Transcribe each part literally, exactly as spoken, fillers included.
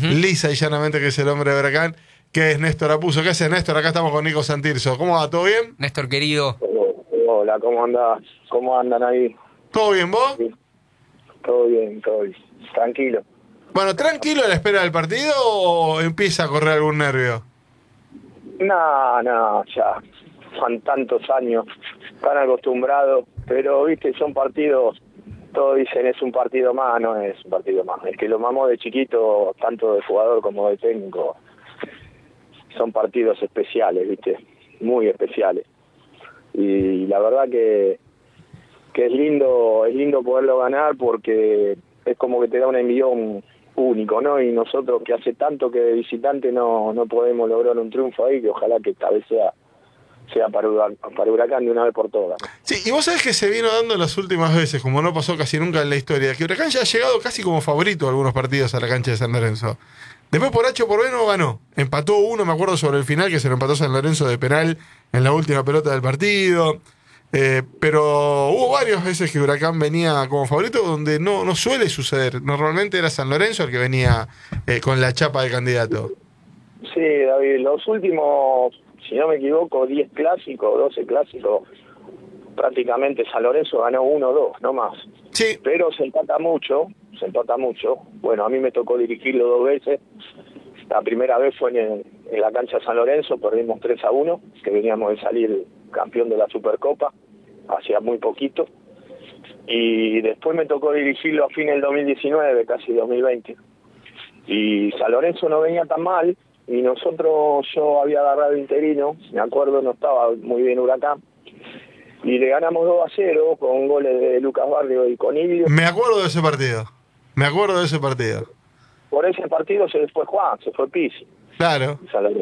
lisa y llanamente, que es el hombre de Huracán, que es Néstor Apuzzo. ¿Qué haces, Néstor? Acá estamos con Nico Santirso. ¿Cómo va? ¿Todo bien? Néstor, querido. Hola, ¿cómo andás? ¿Cómo andan ahí? ¿Todo bien, vos? Sí. Todo bien, todo bien. Tranquilo. Bueno, ¿tranquilo a la espera del partido o empieza a correr algún nervio? No, no, ya son tantos años, tan acostumbrados, pero viste, son partidos, todos dicen es un partido más, no es un partido más. Es que lo mamó de chiquito, tanto de jugador como de técnico, son partidos especiales, viste, muy especiales. Y la verdad que, que es lindo, es lindo poderlo ganar porque es como que te da un envión único, ¿no? Y nosotros que hace tanto que de visitante no, no podemos lograr un triunfo ahí, que ojalá que esta vez sea, sea para, para Huracán de una vez por todas. Sí, y vos sabés que se vino dando las últimas veces, como no pasó casi nunca en la historia, que Huracán ya ha llegado casi como favorito a algunos partidos a la cancha de San Lorenzo. Después por H o por B no ganó. Empató uno, me acuerdo, sobre el final, que se lo empató San Lorenzo de penal en la última pelota del partido. Eh, pero hubo varias veces que Huracán venía como favorito, donde no, no suele suceder. Normalmente era San Lorenzo el que venía eh, con la chapa de candidato. Sí, David, los últimos, si no me equivoco, diez clásicos, doce clásicos, prácticamente San Lorenzo ganó uno o dos, no más. Sí. Pero se empata mucho, se empata mucho. Bueno, a mí me tocó dirigirlo dos veces. La primera vez fue en, en la cancha de San Lorenzo, perdimos tres a uno, que veníamos de salir campeón de la Supercopa, hacía muy poquito. Y después me tocó dirigirlo a fin del dos mil diecinueve, casi dos mil veinte. Y San Lorenzo no venía tan mal, y nosotros, yo había agarrado interino, me acuerdo, no estaba muy bien Huracán, y le ganamos dos a cero con goles de Lucas Barrio y Conilio. Me acuerdo de ese partido, me acuerdo de ese partido. Por ese partido se fue Juan, se fue Pizzi. Claro.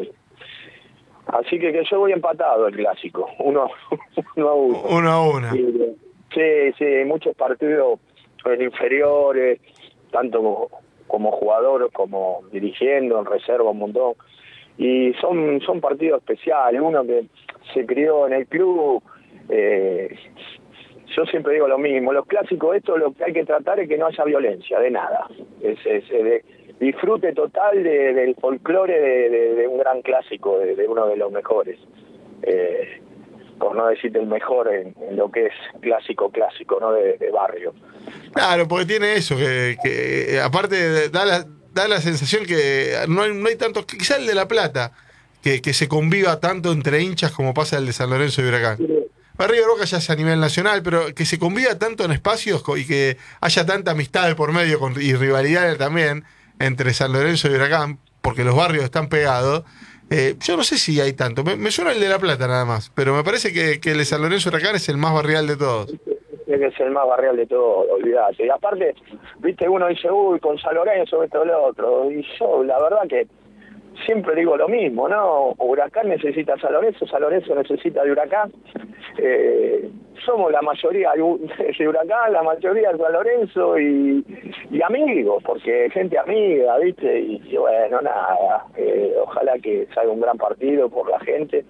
Así que, que yo voy empatado el clásico, uno, uno a uno. Uno a uno. Sí, sí, sí, muchos partidos en inferiores, tanto como, como jugador, como dirigiendo, en reserva un montón. Y son, son partidos especiales, uno que se crió en el club. Eh, yo siempre digo lo mismo, los clásicos, esto lo que hay que tratar es que no haya violencia, de nada. Es, es, es de disfrute total de, del folclore de, de, de un gran clásico, de, de uno de los mejores. Eh, por no decir el mejor en, en lo que es clásico, clásico, ¿no? De, de barrio. Claro, porque tiene eso, que, que aparte da la, da la sensación que no hay, no hay tanto, quizá el de La Plata, que, que se conviva tanto entre hinchas como pasa el de San Lorenzo y Huracán. Sí. River Boca ya es a nivel nacional, pero que se conviva tanto en espacios y que haya tanta amistad de por medio con, y rivalidad también entre San Lorenzo y Huracán, porque los barrios están pegados. Eh, yo no sé si hay tanto, me, me suena el de La Plata nada más, pero me parece que, que el de San Lorenzo y Huracán es el más barrial de todos. Es que es el más barrial de todos, olvídate. Y aparte, viste, uno dice, uy, con San Lorenzo, esto, lo otro. Y yo, la verdad que siempre digo lo mismo, ¿no? Huracán necesita a San Lorenzo, San Lorenzo necesita de Huracán. Eh, somos la mayoría de Huracán, la mayoría de San Lorenzo y, y amigos, porque gente amiga, ¿viste? Y, y bueno, nada, eh, ojalá que salga un gran partido por la gente,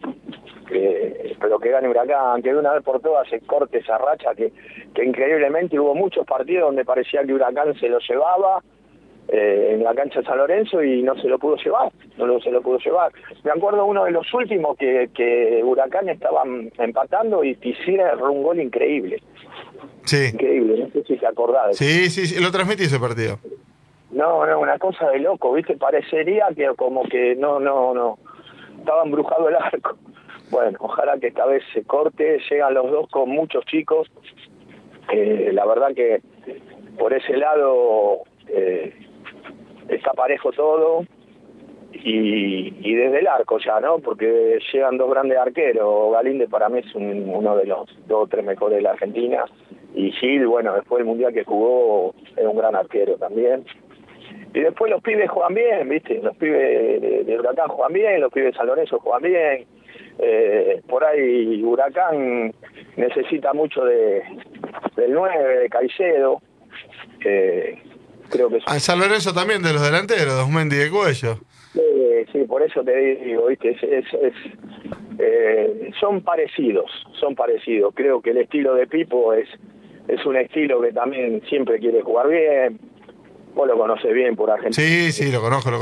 que, pero que gane Huracán, que de una vez por todas se corte esa racha, que, que increíblemente hubo muchos partidos donde parecía que Huracán se lo llevaba, Eh, en la cancha de San Lorenzo y no se lo pudo llevar, no lo, se lo pudo llevar. Me acuerdo uno de los últimos que, que Huracán estaban empatando y Piscina erró un gol increíble. Sí. Increíble, no sé si te acordás. Sí, sí, sí, lo transmití ese partido. No, no, una cosa de loco, ¿viste? Parecería que como que no, no, no, estaba embrujado el arco. Bueno, ojalá que esta vez se corte, llegan los dos con muchos chicos. Eh, la verdad que por ese lado eh, está parejo todo y, y desde el arco ya, ¿no? Porque llegan dos grandes arqueros. Galíndez para mí es un, uno de los dos o tres mejores de la Argentina y Gil, bueno, después del Mundial que jugó es un gran arquero también. Y después los pibes juegan bien, ¿viste? Los pibes de, de Huracán juegan bien, los pibes de San Lorenzo juegan bien. Eh, por ahí Huracán necesita mucho de del nueve, de Caicedo. Eh, creo que a San Lorenzo también de los delanteros, Osmendi de Cuello. Eh, sí, por eso te digo, ¿viste? Es, es, es, eh, son parecidos, son parecidos. Creo que el estilo de Pipo es, es un estilo que también siempre quiere jugar bien. Vos lo conocés bien por Argentina. Sí, sí, lo conozco, lo